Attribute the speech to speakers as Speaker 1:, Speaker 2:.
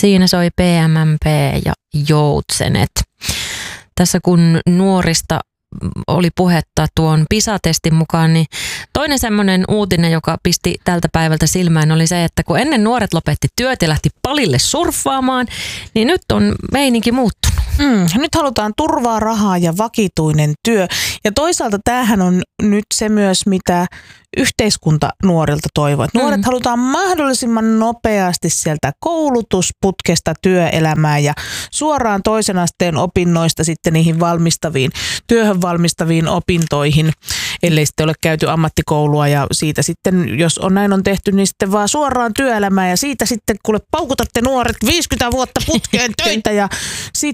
Speaker 1: Siinä soi PMMP ja Joutsenet. Tässä kun nuorista oli puhetta tuon PISA-testin mukaan, niin toinen semmoinen uutinen, joka pisti tältä päivältä silmään, oli se, että kun ennen nuoret lopetti työt ja lähti palille surffaamaan, niin nyt on meininki muuttunut.
Speaker 2: Nyt halutaan turvaa, rahaa ja vakituinen työ. Ja toisaalta tämähän on nyt se myös, mitä yhteiskunta nuorilta toivoo. Nuoret halutaan mahdollisimman nopeasti sieltä koulutusputkesta työelämään ja suoraan toisen asteen opinnoista sitten niihin työhön valmistaviin opintoihin, ellei sitten ole käyty ammattikoulua ja siitä sitten, jos on näin on tehty, niin sitten vaan suoraan työelämään ja siitä sitten kuule paukutatte nuoret 50 vuotta putkeen töitä ja